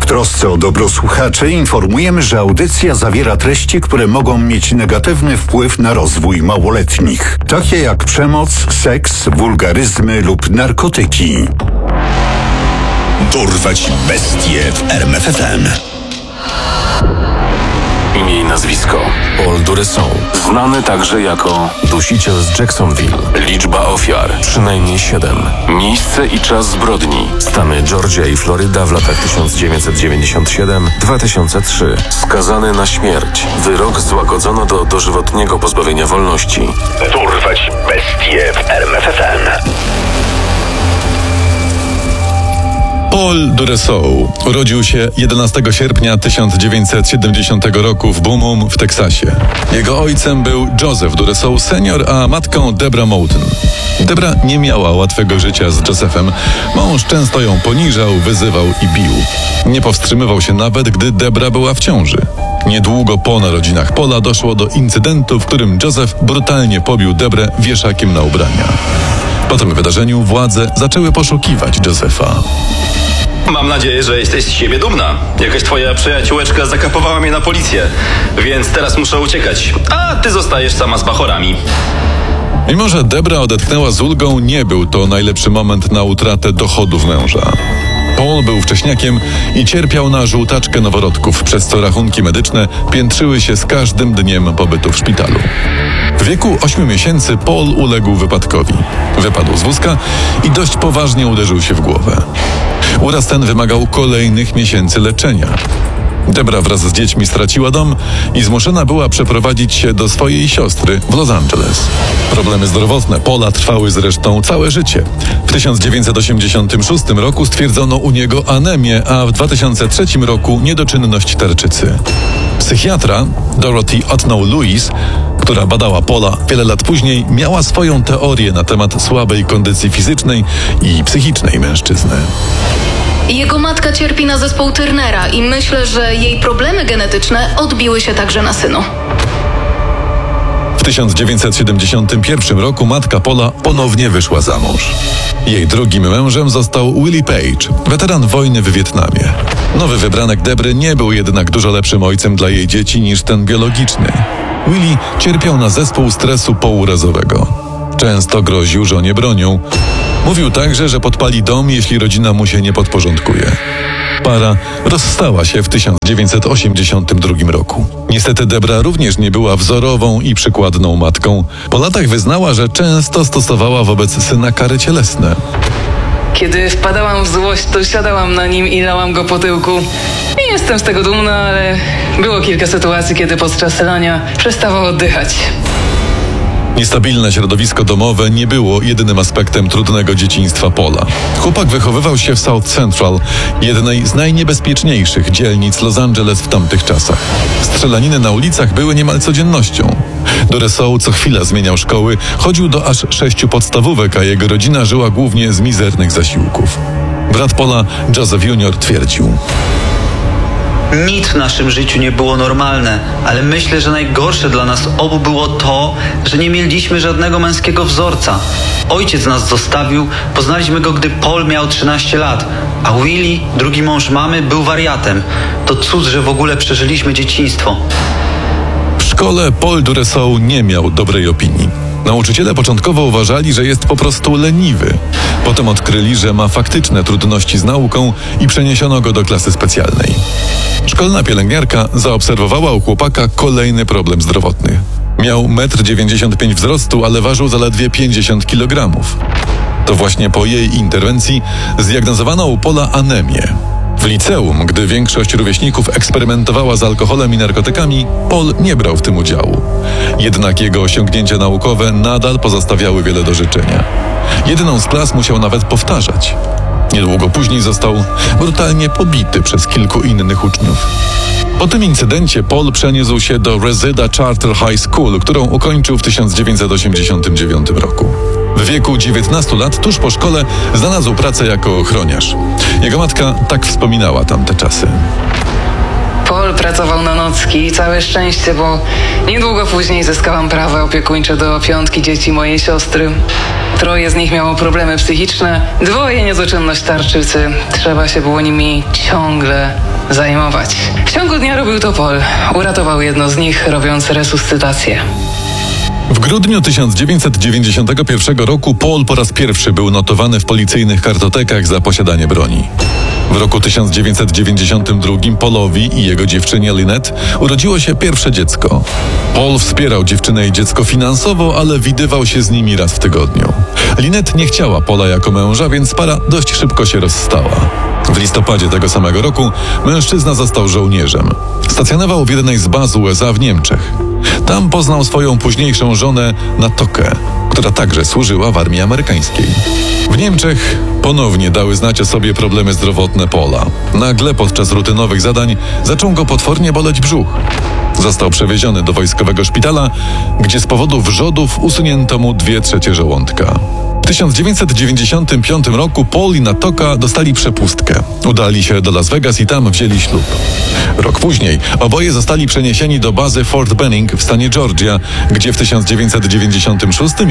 trosce o dobro słuchaczy informujemy, że audycja zawiera treści, które mogą mieć negatywny wpływ na rozwój małoletnich, takie jak przemoc, seks, wulgaryzmy lub narkotyki. Dorwać bestie w RMF FM. Imię i nazwisko: Paul Duresson, znany także jako dusiciel z Jacksonville. Liczba ofiar: przynajmniej 7. Miejsce i czas zbrodni: Stany Georgia i Floryda w latach 1997-2003. Skazany na śmierć. Wyrok złagodzono do dożywotniego pozbawienia wolności. Dorwać bestie w RMF FM. Paul Duresson urodził się 11 sierpnia 1970 roku w Beaumont w Teksasie. Jego ojcem był Joseph Duresson senior, a matką Deborah Moulton. Deborah nie miała łatwego życia z Josephem. Mąż często ją poniżał, wyzywał i bił. Nie powstrzymywał się nawet, gdy Deborah była w ciąży. Niedługo po narodzinach Paula doszło do incydentu, w którym Joseph brutalnie pobił Deborah wieszakiem na ubrania. Po tym wydarzeniu władze zaczęły poszukiwać Josepha. Mam nadzieję, że jesteś z siebie dumna. Jakaś twoja przyjaciółeczka zakapowała mnie na policję, więc teraz muszę uciekać, a ty zostajesz sama z bachorami. Mimo że Deborah odetchnęła z ulgą, nie był to najlepszy moment na utratę dochodów męża. Paul był wcześniakiem i cierpiał na żółtaczkę noworodków, przez co rachunki medyczne piętrzyły się z każdym dniem pobytu w szpitalu. W wieku 8 miesięcy Paul uległ wypadkowi. Wypadł z wózka i dość poważnie uderzył się w głowę. Uraz ten wymagał kolejnych miesięcy leczenia. Deborah wraz z dziećmi straciła dom i zmuszona była przeprowadzić się do swojej siostry w Los Angeles. Problemy zdrowotne Paula trwały zresztą całe życie. W 1986 roku stwierdzono u niego anemię, a w 2003 roku niedoczynność tarczycy. Psychiatra Dorothy Otno-Lewis, która badała Paula wiele lat później, miała swoją teorię na temat słabej kondycji fizycznej i psychicznej mężczyzny. Jego matka cierpi na zespół Turnera i myślę, że jej problemy genetyczne odbiły się także na synu. W 1971 roku matka Paula ponownie wyszła za mąż. Jej drugim mężem został Willie Page, weteran wojny w Wietnamie. Nowy wybranek Debry nie był jednak dużo lepszym ojcem dla jej dzieci niż ten biologiczny. Willie cierpiał na zespół stresu pourazowego. Często groził żonie bronią. Mówił także, że podpali dom, jeśli rodzina mu się nie podporządkuje. Para rozstała się w 1982 roku. Niestety Deborah również nie była wzorową i przykładną matką. Po latach wyznała, że często stosowała wobec syna kary cielesne. Kiedy wpadałam w złość, to siadałam na nim i lałam go po tyłku. Nie jestem z tego dumna, ale było kilka sytuacji, kiedy podczas lania przestawał oddychać. Niestabilne środowisko domowe nie było jedynym aspektem trudnego dzieciństwa Paula. Chłopak wychowywał się w South Central, jednej z najniebezpieczniejszych dzielnic Los Angeles w tamtych czasach. Strzelaniny na ulicach były niemal codziennością. Duresson co chwila zmieniał szkoły, chodził do aż 6 podstawówek, a jego rodzina żyła głównie z mizernych zasiłków. Brat Paula, Joseph Jr., twierdził: nic w naszym życiu nie było normalne, ale myślę, że najgorsze dla nas obu było to, że nie mieliśmy żadnego męskiego wzorca. Ojciec nas zostawił, poznaliśmy go, gdy Paul miał 13 lat, a Willie, drugi mąż mamy, był wariatem. To cud, że w ogóle przeżyliśmy dzieciństwo. W szkole Paul Duresson nie miał dobrej opinii. Nauczyciele początkowo uważali, że jest po prostu leniwy. Potem odkryli, że ma faktyczne trudności z nauką i przeniesiono go do klasy specjalnej. Szkolna pielęgniarka zaobserwowała u chłopaka kolejny problem zdrowotny. Miał 1,95 m wzrostu, ale ważył zaledwie 50 kg. To właśnie po jej interwencji zdiagnozowano u Paula anemię. W liceum, gdy większość rówieśników eksperymentowała z alkoholem i narkotykami, Paul nie brał w tym udziału. Jednak jego osiągnięcia naukowe nadal pozostawiały wiele do życzenia. Jedną z klas musiał nawet powtarzać. Niedługo później został brutalnie pobity przez kilku innych uczniów. Po tym incydencie Paul przeniósł się do Reseda Charter High School, którą ukończył w 1989 roku. W wieku 19 lat, tuż po szkole, znalazł pracę jako ochroniarz. Jego matka tak wspominała tamte czasy. Paul pracował na nocki i całe szczęście, bo niedługo później zyskałam prawa opiekuńcze do 5 dzieci mojej siostry. 3 z nich miało problemy psychiczne, 2 niedoczynność tarczycy. Trzeba się było nimi ciągle zajmować. W ciągu dnia robił to Paul. Uratował jedno z nich, robiąc resuscytację. W grudniu 1991 roku Paul po raz pierwszy był notowany w policyjnych kartotekach za posiadanie broni. W roku 1992 Paulowi i jego dziewczynie Lynette urodziło się pierwsze dziecko. Paul wspierał dziewczynę i dziecko finansowo, ale widywał się z nimi raz w tygodniu. Lynette nie chciała Paula jako męża, więc para dość szybko się rozstała. W listopadzie tego samego roku mężczyzna został żołnierzem. Stacjonował w jednej z baz USA w Niemczech. Tam poznał swoją późniejszą żonę Natokę, która także służyła w armii amerykańskiej. W Niemczech ponownie dały znać o sobie problemy zdrowotne Paula. Nagle podczas rutynowych zadań zaczął go potwornie boleć brzuch. Został przewieziony do wojskowego szpitala, gdzie z powodu wrzodów usunięto mu 2/3 żołądka. W 1995 roku Paul i Natoka dostali przepustkę. Udali się do Las Vegas i tam wzięli ślub. Rok później oboje zostali przeniesieni do bazy Fort Benning w stanie Georgia, gdzie w 1996 i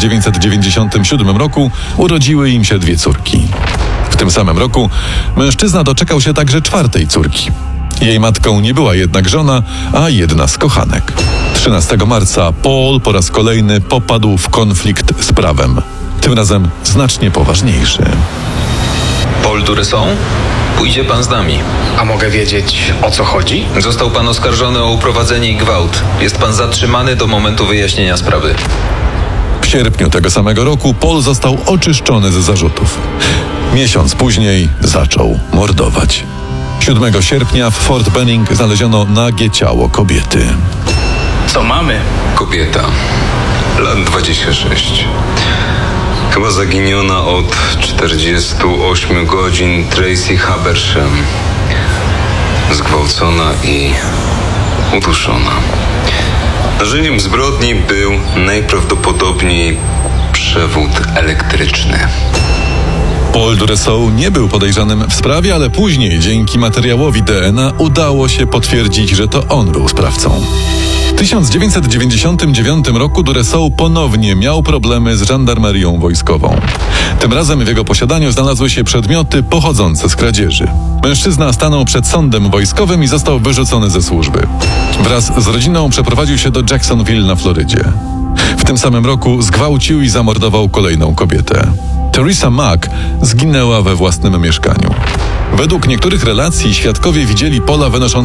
1997 roku urodziły im się 2 córki. W tym samym roku mężczyzna doczekał się także 4. córki. Jej matką nie była jednak żona, a jedna z kochanek. 13 marca Paul po raz kolejny popadł w konflikt z prawem. Tym razem znacznie poważniejszy. Paul Duresson? Pójdzie pan z nami. A mogę wiedzieć, o co chodzi? Został pan oskarżony o uprowadzenie i gwałt. Jest pan zatrzymany do momentu wyjaśnienia sprawy. W sierpniu tego samego roku Paul został oczyszczony z zarzutów. Miesiąc później zaczął mordować. 7 sierpnia w Fort Benning znaleziono nagie ciało kobiety. Co mamy? Kobieta, lat 26. Chyba zaginiona od 48 godzin. Tracy Habersham. Zgwałcona i uduszona. Narzędziem zbrodni był najprawdopodobniej przewód elektryczny. Paul Duresson nie był podejrzanym w sprawie, ale później dzięki materiałowi DNA udało się potwierdzić, że to on był sprawcą. W 1999 roku Duresson ponownie miał problemy z żandarmerią wojskową. Tym razem w jego posiadaniu znalazły się przedmioty pochodzące z kradzieży. Mężczyzna stanął przed sądem wojskowym i został wyrzucony ze służby. Wraz z rodziną przeprowadził się do Jacksonville na Florydzie. W tym samym roku zgwałcił i zamordował kolejną kobietę. Teresa Mack zginęła we własnym mieszkaniu. Według niektórych relacji świadkowie widzieli Paula wynoszącego